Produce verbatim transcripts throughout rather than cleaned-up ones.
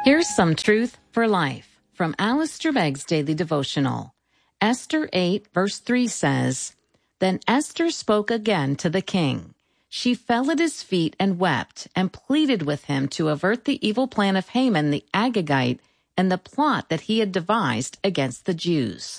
Here's some truth for life from Alistair Begg's Daily Devotional. Esther eight, verse three says, Then Esther spoke again to the king. She fell at his feet and wept and pleaded with him to avert the evil plan of Haman the Agagite and the plot that he had devised against the Jews.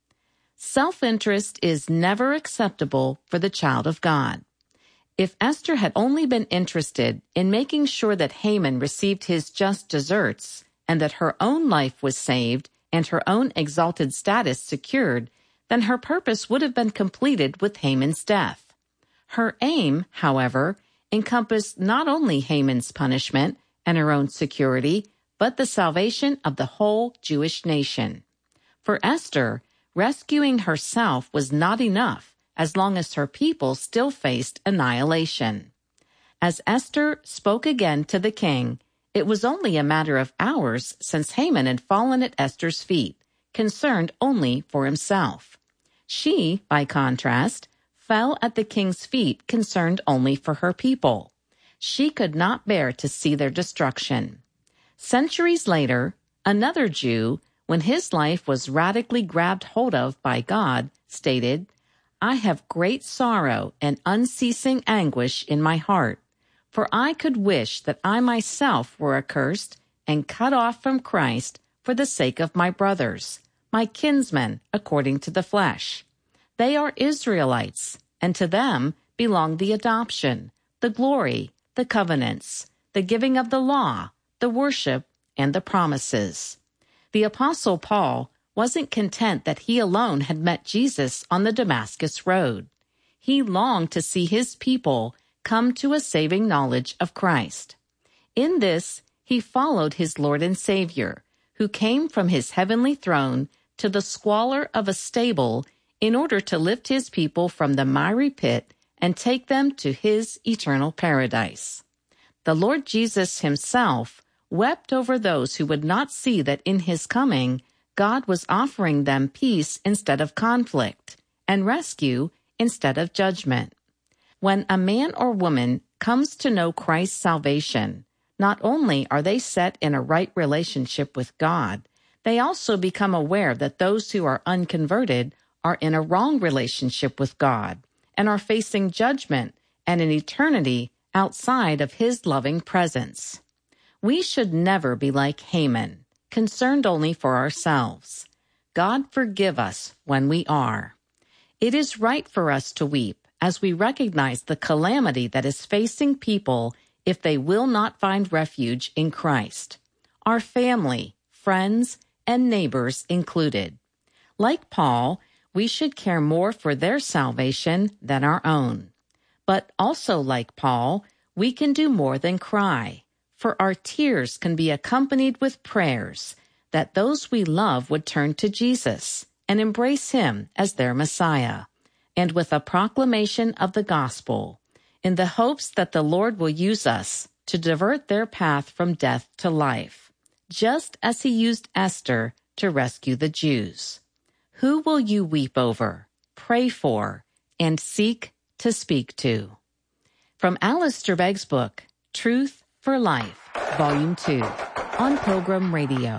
Self-interest is never acceptable for the child of God. If Esther had only been interested in making sure that Haman received his just deserts and that her own life was saved and her own exalted status secured, then her purpose would have been completed with Haman's death. Her aim, however, encompassed not only Haman's punishment and her own security, but the salvation of the whole Jewish nation. For Esther, rescuing herself was not enough as long as her people still faced annihilation. As Esther spoke again to the king, it was only a matter of hours since Haman had fallen at Esther's feet, concerned only for himself. She, by contrast, fell at the king's feet, concerned only for her people. She could not bear to see their destruction. Centuries later, another Jew, when his life was radically grabbed hold of by God, stated, I have great sorrow and unceasing anguish in my heart, for I could wish that I myself were accursed and cut off from Christ for the sake of my brothers, my kinsmen according to the flesh. They are Israelites, and to them belong the adoption, the glory, the covenants, the giving of the law, the worship, and the promises. The Apostle Paul wasn't content that he alone had met Jesus on the Damascus Road. He longed to see his people come to a saving knowledge of Christ. In this, he followed his Lord and Savior, who came from his heavenly throne to the squalor of a stable in order to lift his people from the miry pit and take them to his eternal paradise. The Lord Jesus himself wept over those who would not see that in his coming, God was offering them peace instead of conflict, and rescue instead of judgment. When a man or woman comes to know Christ's salvation, not only are they set in a right relationship with God, they also become aware that those who are unconverted are in a wrong relationship with God and are facing judgment and an eternity outside of his loving presence. We should never be like Haman, concerned only for ourselves. God forgive us when we are. It is right for us to weep as we recognize the calamity that is facing people if they will not find refuge in Christ, our family, friends, and neighbors included. Like Paul, we should care more for their salvation than our own. But also like Paul, we can do more than cry, for our tears can be accompanied with prayers that those we love would turn to Jesus and embrace him as their Messiah, and with a proclamation of the gospel, in the hopes that the Lord will use us to divert their path from death to life, just as he used Esther to rescue the Jews. Who will you weep over, pray for, and seek to speak to? From Alistair Begg's book, Truth for Life, Volume two, on Pilgrim Radio.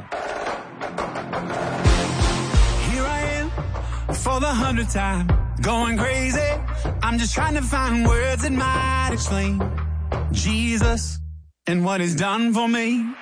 Here I am for the hundredth time, going crazy. I'm just trying to find words that might explain Jesus and what he's done for me.